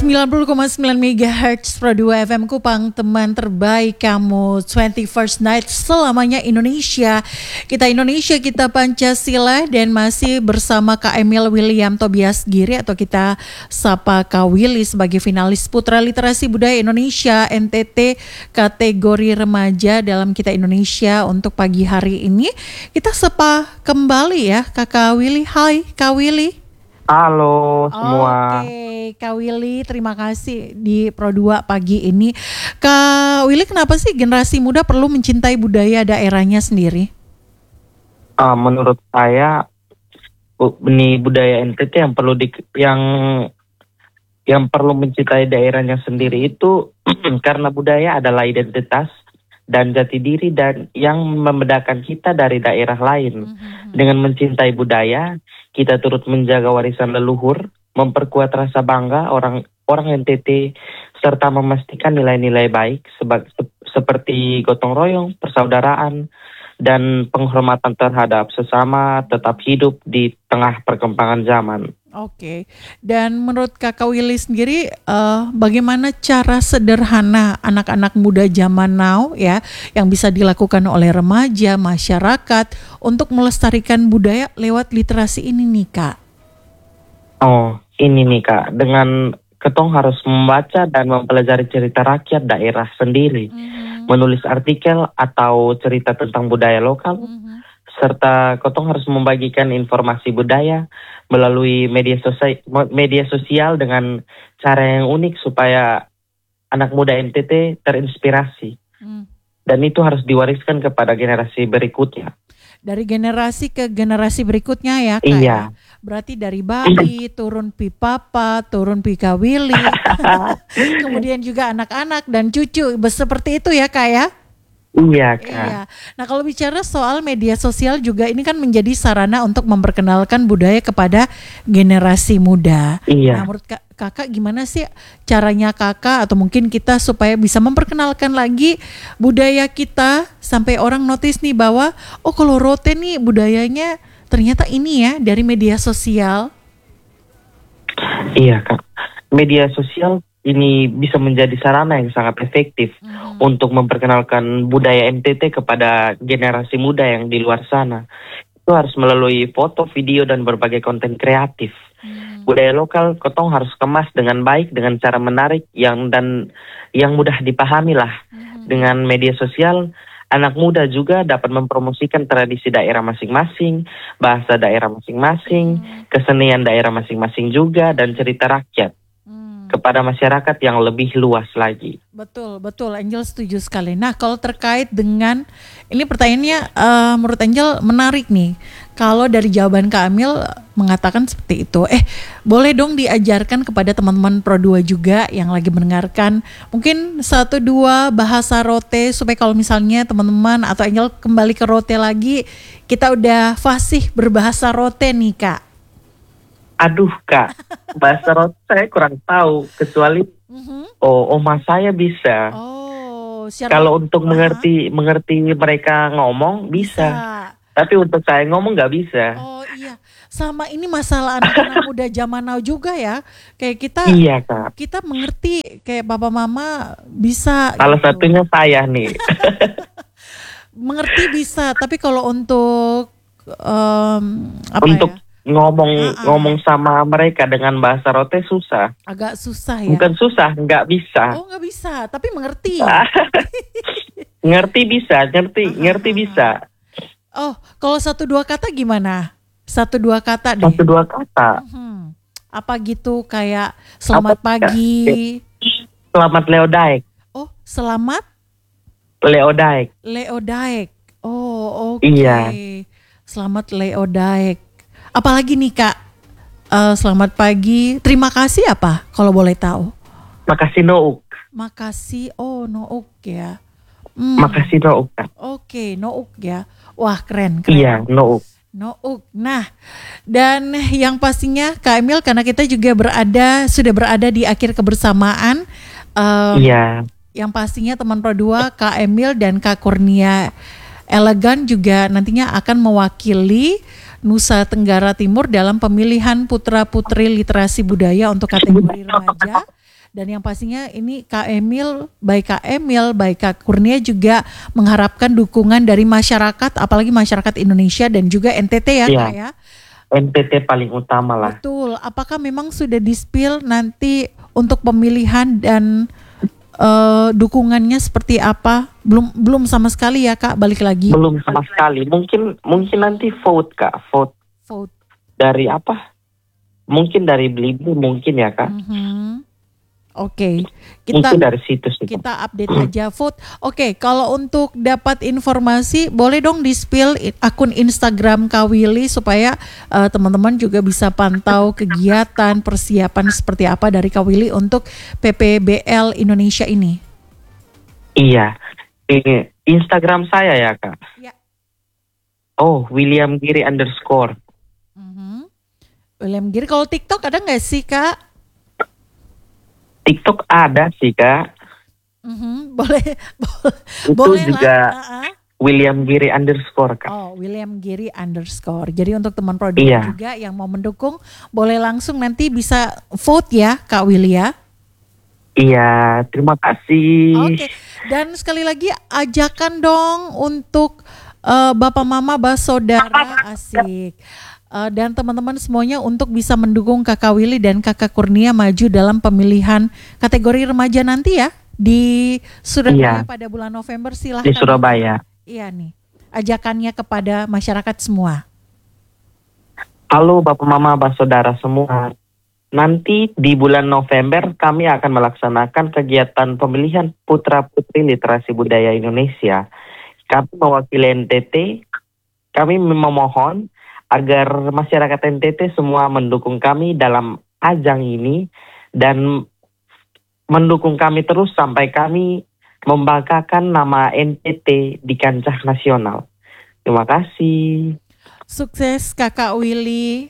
90,9 MHz Pro 2 FM Kupang, teman terbaik kamu 21st Night selamanya Indonesia. Kita Pancasila dan masih bersama Kak Emil William Tobias Giri atau kita sapa Kak Willy sebagai finalis Putra Literasi Budaya Indonesia NTT kategori remaja dalam Kita Indonesia untuk pagi hari ini. Kita sapa kembali ya Kakak Willy. Hai Kak Willy. Halo semua. Oke, Kak Willy, terima kasih di Pro 2 pagi ini. Kak Willy, kenapa sih generasi muda perlu mencintai budaya daerahnya sendiri? Menurut saya, ini budaya NTT yang perlu mencintai daerahnya sendiri itu karena budaya adalah identitas dan jati diri dan yang membedakan kita dari daerah lain. Dengan mencintai budaya, kita turut menjaga warisan leluhur, memperkuat rasa bangga orang NTT, serta memastikan nilai-nilai baik seperti gotong royong, persaudaraan, dan penghormatan terhadap sesama tetap hidup di tengah perkembangan zaman. Oke, dan menurut Kakak Willy sendiri, bagaimana cara sederhana anak-anak muda zaman now ya yang bisa dilakukan oleh remaja, masyarakat untuk melestarikan budaya lewat literasi ini nih Kak? Oh, ini nih Kak, dengan ketong harus membaca dan mempelajari cerita rakyat daerah sendiri, menulis artikel atau cerita tentang budaya lokal, serta ketong harus membagikan informasi budaya melalui media sosial dengan cara yang unik supaya anak muda NTT terinspirasi. Dan itu harus diwariskan kepada generasi berikutnya. Dari generasi ke generasi berikutnya ya Kak? Iya. Berarti dari bayi, turun pi papa, turun pi Kak Willy, kemudian juga anak-anak dan cucu, seperti itu ya Kak ya? Iya Kak. Iya. Nah kalau bicara soal media sosial juga ini kan menjadi sarana untuk memperkenalkan budaya kepada generasi muda. Iya. Nah menurut kakak gimana sih caranya kakak atau mungkin kita supaya bisa memperkenalkan lagi budaya kita sampai orang notice nih bahwa oh kalau Rote nih budayanya ternyata ini ya dari media sosial. Iya Kak. Media sosial ini bisa menjadi sarana yang sangat efektif untuk memperkenalkan budaya NTT kepada generasi muda yang di luar sana. Itu harus melalui foto, video, dan berbagai konten kreatif. Budaya lokal, ketong harus kemas dengan baik, dengan cara menarik yang mudah dipahami lah. Dengan media sosial, anak muda juga dapat mempromosikan tradisi daerah masing-masing, bahasa daerah masing-masing, kesenian daerah masing-masing juga, dan cerita rakyat kepada masyarakat yang lebih luas lagi. Betul, Angel setuju sekali. Nah kalau terkait dengan, ini pertanyaannya menurut Angel menarik nih. Kalau dari jawaban Kak Emil mengatakan seperti itu, boleh dong diajarkan kepada teman-teman Pro 2 juga yang lagi mendengarkan, mungkin 1-2 bahasa Rote supaya kalau misalnya teman-teman atau Angel kembali ke Rote lagi, kita udah fasih berbahasa Rote nih Kak. Aduh Kak, bahasa Rote saya kurang tahu kecuali oma saya bisa. Kalau untuk mengerti mereka ngomong bisa. Tapi untuk saya ngomong nggak bisa. Oh iya, sama ini masalah anak-anak muda zaman now juga ya. Kayak kita, iya Kak. Kita mengerti kayak papa mama bisa. Salah satunya saya nih. Mengerti bisa, tapi kalau untuk ngomong sama mereka dengan bahasa Rote susah. Agak susah ya? Bukan susah, nggak bisa. Oh nggak bisa, tapi mengerti. Ngerti bisa. Oh, kalau 1-2 kata gimana? 1-2 kata deh. 1-2 kata. Apa gitu kayak selamat pagi. Selamat Leodaek. Oh, selamat? Leodaek. Oh, oke. Iya. Selamat Leodaek. Apalagi nih Kak, selamat pagi, terima kasih apa kalau boleh tahu? Makasih Nouk. Makasih, Nouk ya. Makasih Nouk. Oke, Nouk ya. Wah keren. Iya, Nouk. Nah, dan yang pastinya Kak Emil karena kita juga sudah berada di akhir kebersamaan. Iya. Yang pastinya teman Pro 2, Kak Emil dan Kak Kurnia Elegan juga nantinya akan mewakili Nusa Tenggara Timur dalam pemilihan putra-putri literasi budaya untuk kategori remaja Dan yang pastinya ini Kak Emil, baik Kak Kurnia juga mengharapkan dukungan dari masyarakat, apalagi masyarakat Indonesia dan juga NTT ya Iya. Kak ya. NTT paling utama lah. Betul. Apakah memang sudah di-spill nanti untuk pemilihan dan dukungannya seperti apa? Belum sama sekali ya Kak, balik lagi. Belum sama sekali. Mungkin nanti vote Kak, vote dari apa? Mungkin dari Blibi mungkin ya Kak. Oke. Mungkin dari situs itu. Kita update aja vote. Oke, kalau untuk dapat informasi boleh dong di-spill akun Instagram Kak Willy supaya teman-teman juga bisa pantau kegiatan persiapan seperti apa dari Kak Willy untuk PPBL Indonesia ini. Iya. Instagram saya ya Kak. Ya. Oh, William Giri _ William Giri. Kalau TikTok ada nggak sih Kak? TikTok ada sih Kak. Boleh Itu boleh juga lah. William Giri _ Kak. Oh, William Giri _ Jadi untuk teman produk juga yang mau mendukung boleh langsung nanti bisa vote ya Kak Willy ya. Iya, terima kasih. Oke. Dan sekali lagi ajakan dong untuk Bapak Mama Basodara asik. Dan teman-teman semuanya untuk bisa mendukung Kakak Willy dan Kakak Kurnia maju dalam pemilihan kategori remaja nanti ya di Surabaya pada bulan November. Silahkan di Surabaya. Iya nih, ajakannya kepada masyarakat semua. Halo Bapak Mama Basodara semua. Nanti di bulan November kami akan melaksanakan kegiatan pemilihan putra-putri literasi budaya Indonesia. Kami mewakili NTT, kami memohon agar masyarakat NTT semua mendukung kami dalam ajang ini dan mendukung kami terus sampai kami membanggakan nama NTT di kancah nasional. Terima kasih. Sukses Kakak Willy.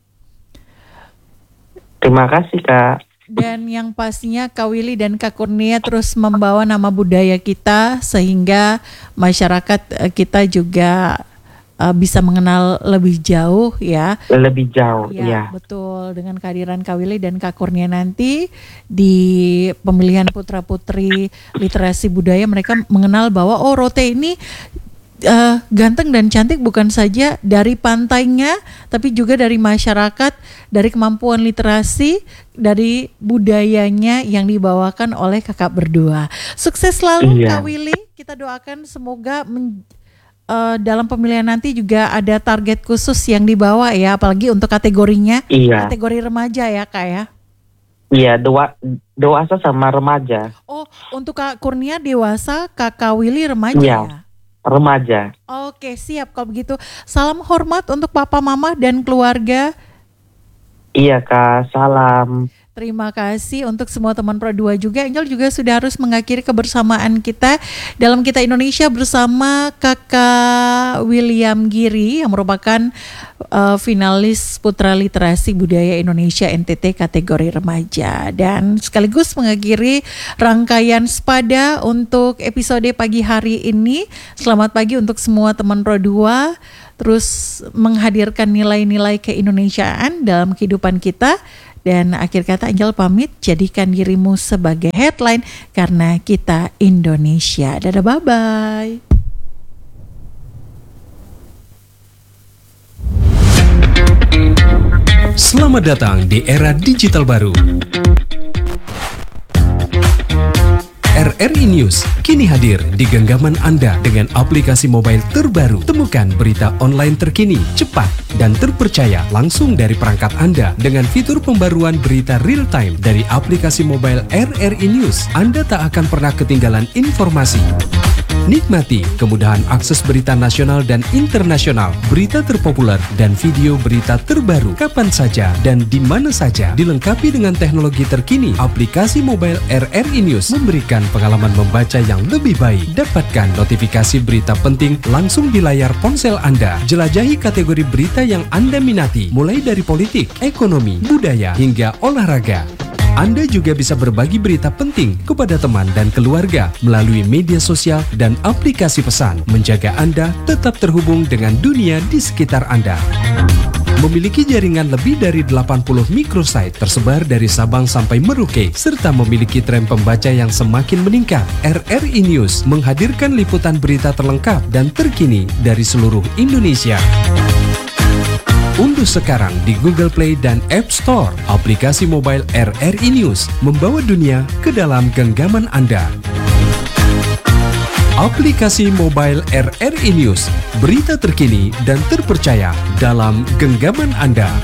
Terima kasih Kak. Dan yang pastinya Kak Willy dan Kak Kurnia terus membawa nama budaya kita sehingga masyarakat kita juga bisa mengenal lebih jauh ya. Lebih jauh, ya. Betul, dengan kehadiran Kak Willy dan Kak Kurnia nanti di pemilihan putra-putri literasi budaya, mereka mengenal bahwa Rote ini ganteng dan cantik bukan saja dari pantainya, tapi juga dari masyarakat, dari kemampuan literasi, dari budayanya yang dibawakan oleh kakak berdua. Sukses selalu Kak Willy, kita doakan semoga dalam pemilihan nanti juga ada target khusus yang dibawa ya, apalagi untuk kategorinya, kategori remaja ya Kak ya. Iya, dewasa sama remaja. Oh, untuk Kak Kurnia dewasa, Kakak Willy remaja ya? Remaja. Oke, siap kalau begitu. Salam hormat untuk Papa Mama dan keluarga. Iya Kak, salam. Terima kasih untuk semua teman Pro 2 juga. Angel juga sudah harus mengakhiri kebersamaan kita dalam Kita Indonesia bersama Kakak William Giri yang merupakan finalis Putra Literasi Budaya Indonesia NTT kategori remaja. Dan sekaligus mengakhiri rangkaian Spada untuk episode pagi hari ini. Selamat pagi untuk semua teman Pro 2. Terus menghadirkan nilai-nilai keindonesiaan dalam kehidupan kita. Dan akhir kata Angel pamit, jadikan dirimu sebagai headline karena kita Indonesia. Dadah, bye-bye. Selamat datang di era digital baru. RRI News kini hadir di genggaman Anda dengan aplikasi mobile terbaru. Temukan berita online terkini, cepat, dan terpercaya langsung dari perangkat Anda dengan fitur pembaruan berita real time dari aplikasi mobile RRI News. Anda tak akan pernah ketinggalan informasi. Nikmati kemudahan akses berita nasional dan internasional, berita terpopuler, dan video berita terbaru kapan saja dan di mana saja. Dilengkapi dengan teknologi terkini, aplikasi mobile RRI News memberikan pengalaman membaca yang lebih baik. Dapatkan notifikasi berita penting langsung di layar ponsel Anda. Jelajahi kategori berita yang Anda minati, mulai dari politik, ekonomi, budaya, hingga olahraga. Anda juga bisa berbagi berita penting kepada teman dan keluarga melalui media sosial dan aplikasi pesan, menjaga Anda tetap terhubung dengan dunia di sekitar Anda. Memiliki jaringan lebih dari 80 microsite tersebar dari Sabang sampai Merauke, serta memiliki tren pembaca yang semakin meningkat. RRI News menghadirkan liputan berita terlengkap dan terkini dari seluruh Indonesia. Unduh sekarang di Google Play dan App Store aplikasi mobile RRI News, membawa dunia ke dalam genggaman Anda. Aplikasi mobile RRI News, berita terkini dan terpercaya dalam genggaman Anda.